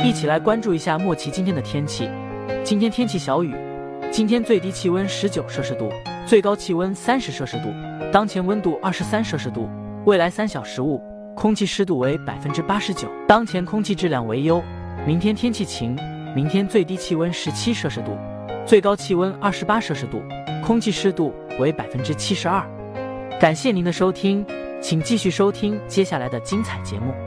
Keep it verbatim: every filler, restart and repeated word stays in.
一起来关注一下莫奇今天的天气。今天天气小雨，今天最低气温十九摄氏度，最高气温三十摄氏度，当前温度二十三摄氏度。未来三小时雾，空气湿度为百分之八十九，当前空气质量为优。明天天气晴，明天最低气温十七摄氏度，最高气温二十八摄氏度，空气湿度为百分之七十二。感谢您的收听，请继续收听接下来的精彩节目。